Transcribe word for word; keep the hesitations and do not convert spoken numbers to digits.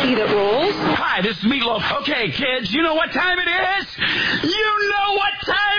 seat at rolls. Hi, this is Meatloaf. Okay, kids, you know what time it is? You know what time